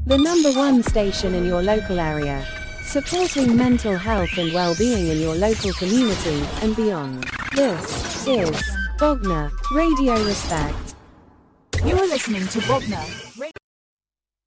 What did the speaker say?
the #1 station in your local area, supporting mental health and well-being in your local community and beyond. This is Bogner Radio Respect. You are listening to Bogner